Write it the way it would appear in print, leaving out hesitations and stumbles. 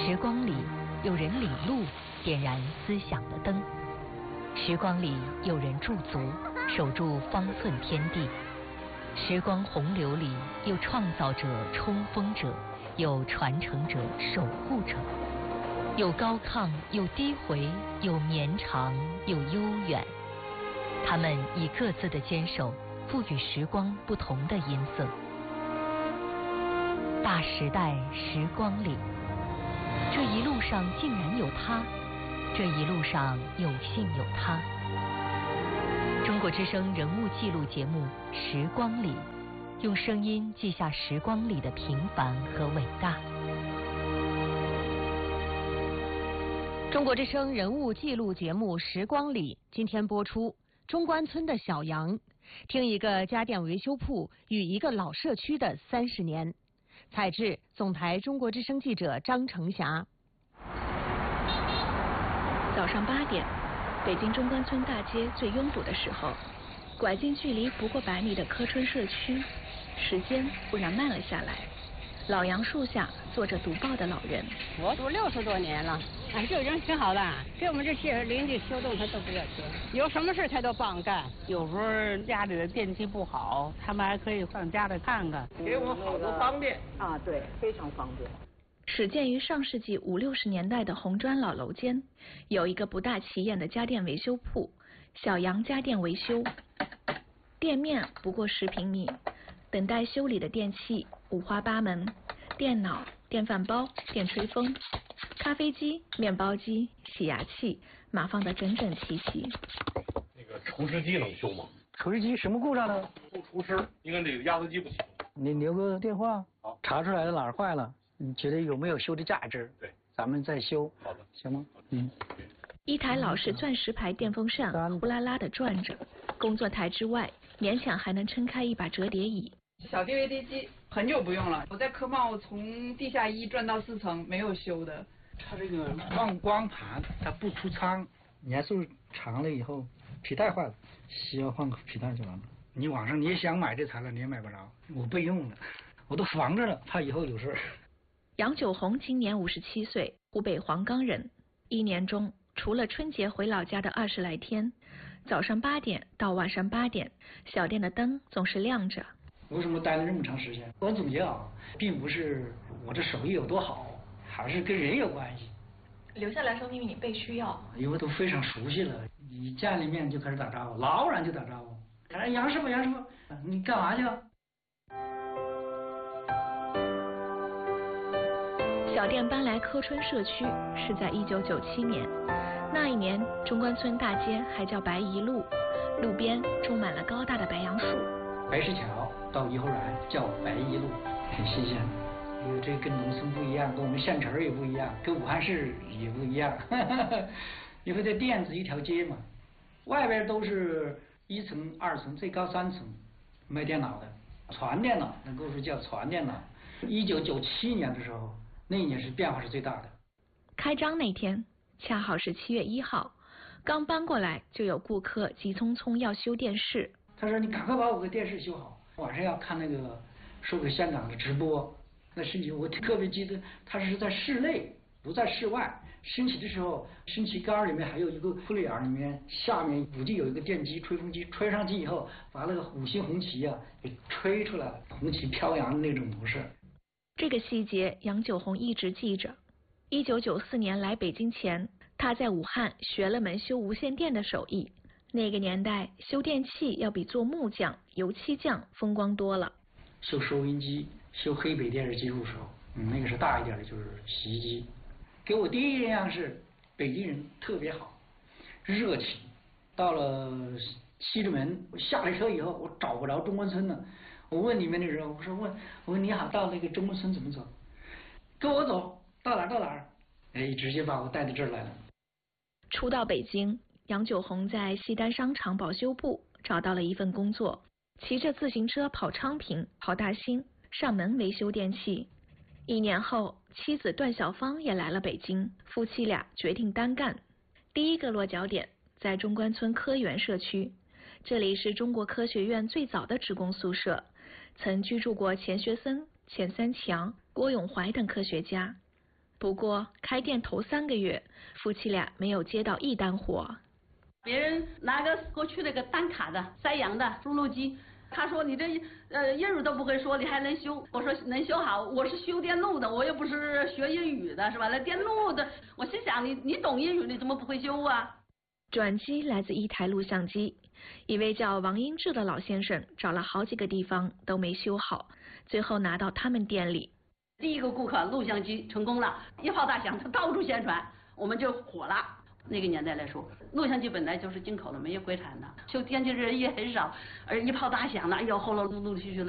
时光里有人领路，点燃思想的灯；时光里有人驻足，守住方寸天地；时光洪流里有创造者、冲锋者，有传承者、守护者，有高亢，有低回，有绵长，有悠远。他们以各自的坚守，赋予时光不同的音色。大时代时光里，这一路上竟然有他，这一路上有幸有他。中国之声人物记录节目《时光里》，用声音记下时光里的平凡和伟大。 中国之声人物记录节目《时光里》今天播出中关村的小杨，听一个家电维修铺与一个老社区的30年。采制总台中国之声记者张成霞。 早上8点，北京中关村大街最拥堵的时候，拐进距离不过100米的柯春社区，时间忽然慢了下来。老杨树下坐着读报的老人。 我读60多年了，这人挺好的，给我们这些邻居修动他都不要钱，有什么事他都帮干。有时候家里的电器不好，他们还可以上家里看看， 给我们好多方便啊，对，非常方便。 始建于上世纪50、60年代的红砖老楼间，有一个不大起眼的家电维修铺——小杨家电维修。店面不过10平米，等待修理的电器五花八门：电脑、电饭煲、电吹风、咖啡机、面包机、洗牙器，码放得整整齐齐。 那个厨师机能修吗？ 厨师机什么故障呢？ 不厨师，应该这个压缩机不行。 你留个电话， 好， 查出来了哪儿坏了，你觉得有没有修的价值？ 对， 咱们再修。 好的， 行吗？ 一台老式钻石牌电风扇呼啦啦地转着，工作台之外勉强还能撑开一把折叠椅。 小 DVD 机很久不用了，我在科贸从地下1转到4层没有修的。 它这个放光盘它不出仓，年数长了以后皮带坏了，需要换个皮带就完了。你网上你也想买这材料你也买不着，我备用的，我都防着了，怕以后有事。 杨九红今年57岁，湖北黄冈人。1年中除了春节回老家的20来天，早上8点到晚上8点，小店的灯总是亮着。 为什么待了这么长时间？我总结啊，并不是我这手艺有多好，还是跟人有关系。 留下来说明你被需要， 因为都非常熟悉了，一见了面就开始打招呼，老远就打招呼。哎，杨师傅，杨师傅，你干嘛去了？ 小店搬来柯春社区是在1997年，那一年中关村大街还叫白宜路，路边种满了高大的白杨树。 白石桥到颐和园叫白宜路，很新鲜。因为这跟农村不一样，跟我们县城也不一样，跟武汉市也不一样。因为这店子一条街嘛，外边都是1层、2层，最高3层卖电脑的，传电脑，那都是叫传电脑。1997年的时候，那一年是变化是最大的。 开张那天恰好是7月1号，刚搬过来就有顾客急匆匆要修电视。 他说：“你赶快把我个电视修好，晚上要看那个说给县长的直播。”那升旗我特别记得，它是在室内，不在室外。升旗的时候，升旗杆里面还有一个窟窿眼，里面下面估计有一个电机、吹风机，吹上去以后，把那个5星红旗啊给吹出来了，红旗飘扬的那种模式。 这个细节杨九红一直记着。1994年来北京前，他在武汉学了门修无线电的手艺。那个年代修电器要比做木匠、油漆匠风光多了。 修收音机、修黑白电视机入手，那个是大一点的，就是洗衣机。给我第一印象是北京人特别好，热情。到了西直门，我下了车以后，我找不着中关村了。我问里面的人，我问你好，到那个中关村怎么走？跟我走，到哪儿到哪儿？哎，直接把我带到这儿来了。 初到北京，杨九红在西单商场保修部找到了一份工作，骑着自行车跑昌平、跑大兴，上门维修电器。1年后，妻子段小芳也来了北京，夫妻俩决定单干。第一个落脚点在中关村科园社区，这里是中国科学院最早的职工宿舍，曾居住过钱学森、钱三强、郭永怀等科学家。 不过开店头3个月，夫妻俩没有接到一单活。 别人拿个过去那个单卡的塞洋的猪肉机，他说你这英语都不会说，你还能修？我说能修好，我是修电路的，我又不是学英语的，是吧？那电路的，我心想你懂英语，你怎么不会修啊？ 转机来自一台录像机，一位叫王英志的老先生找了好几个地方都没修好，最后拿到他们店里。 第一个顾客录像机成功了，一炮大响，他到处宣传，我们就火了。那个年代来说，录像机本来就是进口的，没有国产的，修电器的人也很少，而一炮大响了，哎呦，后来陆陆续续的